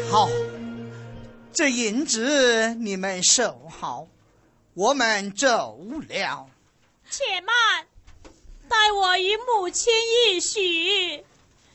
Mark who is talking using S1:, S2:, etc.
S1: 好，这银子你们收好，我们走了。
S2: 且慢，待我与母亲一叙。